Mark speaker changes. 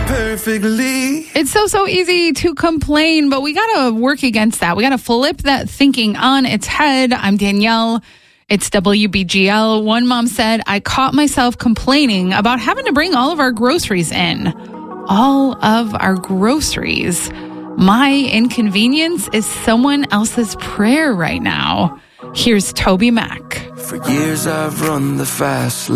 Speaker 1: perfectly.
Speaker 2: It's so easy to complain, but we got to work against that. We got to flip that thinking on its head. I'm Danielle. It's WBGL. One mom said, I caught myself complaining about having to bring all of our groceries in. All of our groceries. My inconvenience is someone else's prayer right now. Here's Toby Mac.
Speaker 1: For years I've run the fast